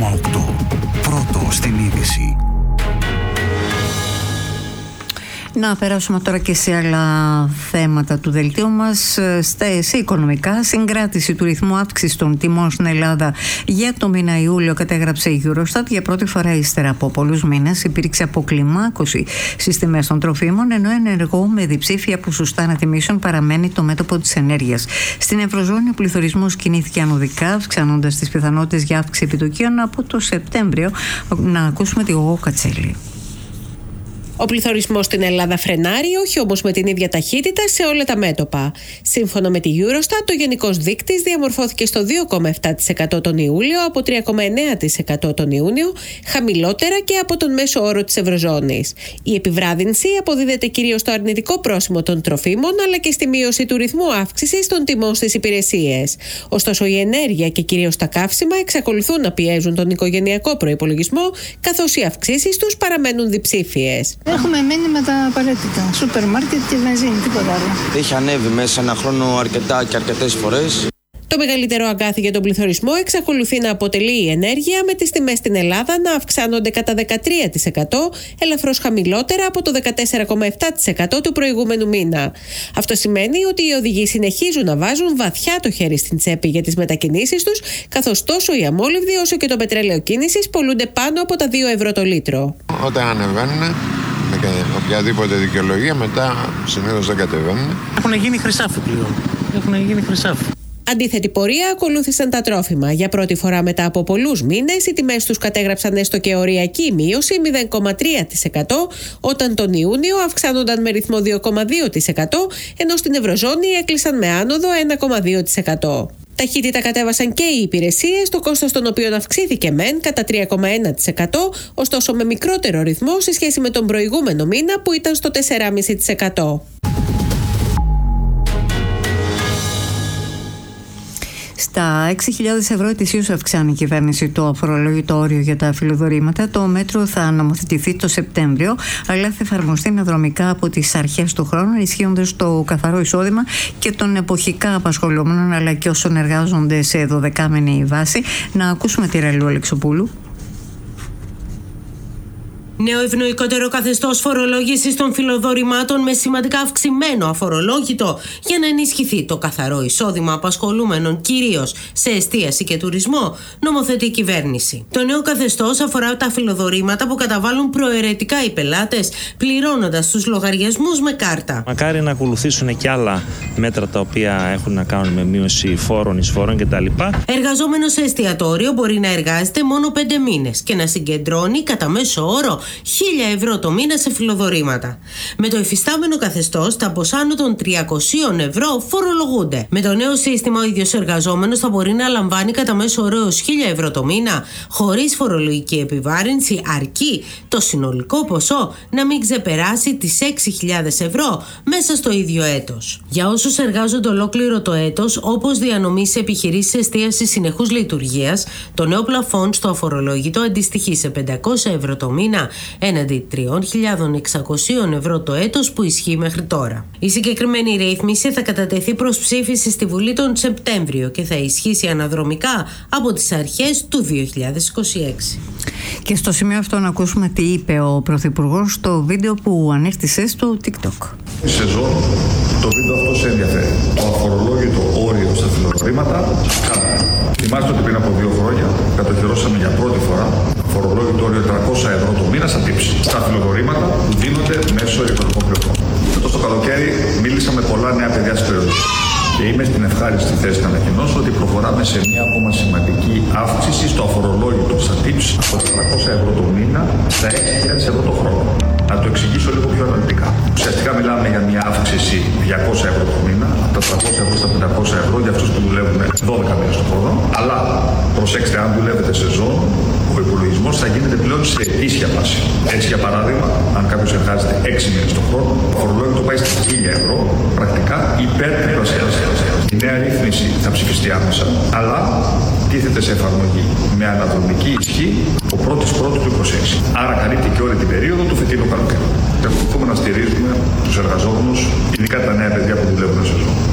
Πρώτο στην είδηση. Να περάσουμε τώρα και σε άλλα θέματα του δελτίου μας. Σε οικονομικά, συγκράτηση του ρυθμού αύξησης των τιμών στην Ελλάδα για το μήνα Ιούλιο κατέγραψε η Eurostat. Για πρώτη φορά ύστερα από πολλούς μήνες υπήρξε αποκλιμάκωση στις τιμές των τροφίμων, ενώ ενεργό με διψήφια ποσοστά ανατιμήσεων παραμένει το μέτωπο της ενέργειας. Στην Ευρωζώνη ο πληθωρισμός κινήθηκε ανωδικά, αυξάνοντας τις πιθανότητες για αύξηση επιτοκίων από το Σεπτέμβριο. Να ακούσουμε τη Γογό Κατσέλη. Ο πληθωρισμός στην Ελλάδα φρενάρει, όχι όμως με την ίδια ταχύτητα σε όλα τα μέτωπα. Σύμφωνα με τη Eurostat, ο γενικός δείκτης διαμορφώθηκε στο 2,7% τον Ιούλιο από 3,9% τον Ιούνιο, χαμηλότερα και από τον μέσο όρο της Ευρωζώνης. Η επιβράδυνση αποδίδεται κυρίως στο αρνητικό πρόσημο των τροφίμων, αλλά και στη μείωση του ρυθμού αύξησης των τιμών στις υπηρεσίες. Ωστόσο, η ενέργεια και κυρίως τα καύσιμα εξακολουθούν να πιέζουν τον οικογενειακό προϋπολογισμό, καθώς οι αυξήσεις τους παραμένουν διψήφιες. Έχουμε μείνει με τα απαραίτητα. Σούπερ μάρκετ και βενζίνη, τίποτα άλλο. Έχει ανέβει μέσα ένα χρόνο αρκετά και αρκετές φορές. Το μεγαλύτερο αγκάθι για τον πληθωρισμό εξακολουθεί να αποτελεί η ενέργεια, με τις τιμές στην Ελλάδα να αυξάνονται κατά 13%, ελαφρώς χαμηλότερα από το 14,7% του προηγούμενου μήνα. Αυτό σημαίνει ότι οι οδηγοί συνεχίζουν να βάζουν βαθιά το χέρι στην τσέπη για τις μετακινήσεις τους, καθώς τόσο οι αμόλυβδοι όσο και το πετρέλαιο κίνησης πολλούνται πάνω από τα 2 ευρώ το λίτρο. Όταν ανεβαίνουν με οποιαδήποτε δικαιολογία, μετά συνήθως δεν κατεβαίνουν. Έχουν γίνει χρυσάφι πλέον. Αντίθετη πορεία ακολούθησαν τα τρόφιμα. Για πρώτη φορά μετά από πολλούς μήνες, οι τιμές τους κατέγραψαν έστω και οριακή μείωση 0,3%, όταν τον Ιούνιο αυξάνονταν με ρυθμό 2,2%, ενώ στην Ευρωζώνη έκλεισαν με άνοδο 1,2%. Ταχύτητα κατέβασαν και οι υπηρεσίες, το κόστος των οποίων αυξήθηκε μεν κατά 3,1%, ωστόσο με μικρότερο ρυθμό σε σχέση με τον προηγούμενο μήνα που ήταν στο 4,5%. Στα 6.000 ευρώ ετησίως αυξάνει η κυβέρνηση το αφορολόγητο όριο για τα φιλοδορήματα. Το μέτρο θα νομοθετηθεί το Σεπτέμβριο, αλλά θα εφαρμοστεί αναδρομικά από τις αρχές του χρόνου, ισχύοντας το καθαρό εισόδημα και των εποχικά απασχολούμενων, αλλά και όσων εργάζονται σε 12μηνη βάση. Να ακούσουμε τη Ραλού Αλεξοπούλου. Νέο ευνοϊκότερο καθεστώς φορολόγησης των φιλοδορημάτων με σημαντικά αυξημένο αφορολόγητο για να ενισχυθεί το καθαρό εισόδημα απασχολούμενων κυρίως σε εστίαση και τουρισμό, νομοθετεί η κυβέρνηση. Το νέο καθεστώς αφορά τα φιλοδορήματα που καταβάλουν προαιρετικά οι πελάτες, πληρώνοντας τους λογαριασμούς με κάρτα. Μακάρι να ακολουθήσουν και άλλα μέτρα τα οποία έχουν να κάνουν με μείωση φόρων, εισφόρων κτλ. Εργαζόμενος σε εστιατόριο μπορεί να εργάζεται μόνο 5 μήνες και να συγκεντρώνει κατά μέσο όρο 1.000 ευρώ το μήνα σε φιλοδορήματα. Με το υφιστάμενο καθεστώς, τα ποσά άνω των 300 ευρώ φορολογούνται. Με το νέο σύστημα, ο ίδιος εργαζόμενος θα μπορεί να λαμβάνει κατά μέσο όρο 1.000 ευρώ το μήνα, χωρίς φορολογική επιβάρυνση, αρκεί το συνολικό ποσό να μην ξεπεράσει τις 6.000 ευρώ μέσα στο ίδιο έτος. Για όσους εργάζονται ολόκληρο το έτος, όπως διανομή σε επιχειρήσεις εστίασης συνεχούς λειτουργίας, το νέο πλαφόν στο αφορολόγητο αντιστοιχεί σε 500 ευρώ το μήνα, έναντι 3.600 ευρώ το έτος που ισχύει μέχρι τώρα. Η συγκεκριμένη ρύθμιση θα κατατεθεί προς ψήφιση στη Βουλή τον Σεπτέμβριο και θα ισχύσει αναδρομικά από τις αρχές του 2026. Και στο σημείο αυτό να ακούσουμε τι είπε ο Πρωθυπουργός στο βίντεο που ανέκτησε στο TikTok. Η σεζόν, το βίντεο αυτό σε ενδιαφέρει. Το αφορολόγητο όριο στα φιλοδορήματα χάνεται. Θυμάστε ότι πριν από 2 χρόνια κατοχυρώσαμε για πρώτη φορά φορολόγητο όριο 300 ευρώ το μήνα στα tips. Στα φιλοδορήματα που δίνονται μέσω ηλεκτρονικών πληρωμών. Φέτος το καλοκαίρι μίλησα με πολλά νέα παιδιά της περιοχής. Και είμαι στην ευχάριστη θέση να ανακοινώσω ότι προχωράμε σε μια ακόμα σημαντική αύξηση στο αφορολόγητο στα tips από τα 300 ευρώ το μήνα στα 6.000 ευρώ το χρόνο. Να το εξηγήσω λίγο πιο αναλυτικά. Ουσιαστικά μιλάμε για μια αύξηση 200 ευρώ το μήνα, από τα 300 ευρώ στα 500 ευρώ για αυτούς που δουλεύουν 12 μήνες το χρόνο. Αλλά προσέξτε, αν δουλεύετε σεζόν, ο υπολογισμός θα γίνεται πλέον σε ετήσια βάση. Έτσι, για παράδειγμα, αν κάποιος εργάζεται 6 μήνες το χρόνο, το φορολόγητο πάει στα 1.000 ευρώ, πρακτικά υπερτριπλασιάζεται. Η νέα ρύθμιση θα ψηφιστεί άμεσα, αλλά τίθεται σε εφαρμογή με αναδρομική ισχύ ο 1ης του 2026. Άρα καλύπτει και όλη την περίοδο του φετινού καλοκαιριού. Εξακολουθούμε να στηρίζουμε τους εργαζόμενους, ειδικά τα νέα παιδιά που δουλεύουν σε σεζόν.